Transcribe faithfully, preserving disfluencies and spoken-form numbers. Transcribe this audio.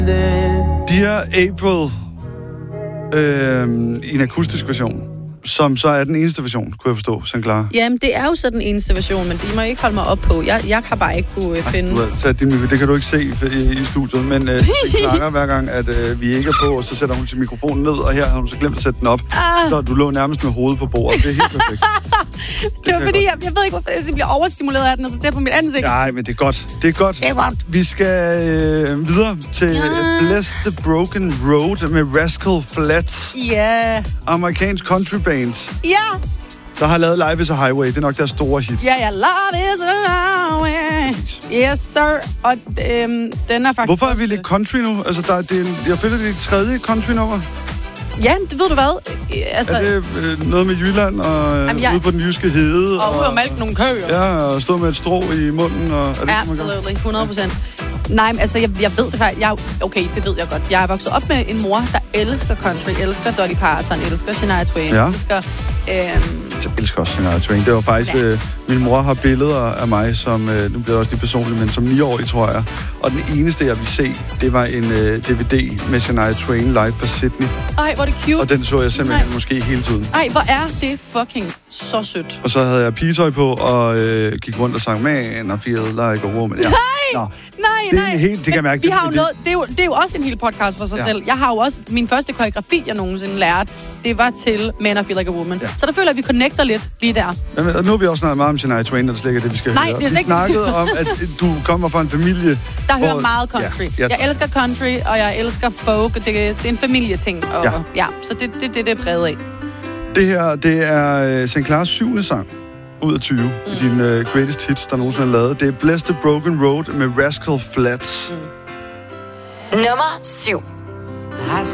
Dear April øh, i en akustisk version, som så er den eneste version, kunne jeg forstå, Sankt Clara. Jamen, det er jo så den eneste version, men det må ikke holde mig op på. Jeg, jeg kan bare ikke kunne uh, finde... Ej, så din, det kan du ikke se i, i studiet, men øh, det snakker hver gang, at øh, vi ikke er på, og så sætter hun sin mikrofon ned, og her har hun så glemt at sætte den op. Ah. Så du lå nærmest med hovedet på bordet. Det er helt perfekt. Det var fordi, jeg, jeg ved ikke, hvorfor jeg bliver overstimuleret af den, og så tæt på mit ansigt. Nej, men det er godt. Det er godt. Det er godt. Vi skal øh, videre til Ja. Bless the Broken Road med Rascal Flatts. Ja. Amerikansk country band, Ja. der har lavet Life is a Highway. Det er nok deres store hit. Ja, ja. Love is a highway. Yes, sir. Og øhm, den er faktisk... Hvorfor er vi også- lidt country nu? Altså, der, det er, en- jeg føler, det er det tredje country-nummer. Ja, det ved du hvad. Øh, Altså, Er det øh, noget med Jylland og øh, Jamen, jeg- ude på den jyske hede? og ud og malke nogle køer. Ja, og stå med et strå i munden. Og, er det, Absolutely, hundrede procent. Nej, men altså, jeg, jeg ved det faktisk. Jeg, okay, det ved jeg godt. Jeg er vokset op med en mor, der elsker country, elsker Dolly Parton, elsker Shania Twain, Ja. elsker... Øhm, Jeg elsker også Shania Twain. Det var faktisk... Ja. Øh, min mor har billeder af mig, som... Øh, nu bliver det også lige personligt, men som niårig, tror jeg. Og den eneste, jeg ville se, det var en øh, D V D med Shania Twain live fra Sydney. ej, hvor er det cute. Og den så jeg simpelthen Nej. måske hele tiden. Ej, hvor er det fucking så sødt. Og så havde jeg pigetøj på, og øh, gik rundt og sang, man, I feel like a woman. Ja. Nej! Nå. Nej, Det er nej. en helt- det kan jeg Men mærke, Vi det- har jo det- noget, det, er jo, det er jo også en hel podcast for sig Ja. ja. selv. Jeg har jo også... Min første koreografi, jeg nogensinde lærte, det var til Man, I Feel Like a Woman. Ja. Ja. Så der føler jeg, at vi connecter lidt lige der. Jamen, og nu har vi også snakket meget om Shania Twain, og det er slet ikke det, vi skal Nej, høre. det er slet Vi ikke- snakkede om, at du kommer fra en familie, Der hører hvor- meget country. Ja, Ja, ja, jeg elsker country, og jeg elsker folk. Det, det er en familieting. Og, Ja. ja. ja, så det er det, det, det er præget af. Det her, det er uh, Sankt Claras syvende sang ud af tyve mm. i din uh, greatest hits, der nogensinde er lavet. Det er Bless the Broken Road med Rascal Flatts. Nummer syv.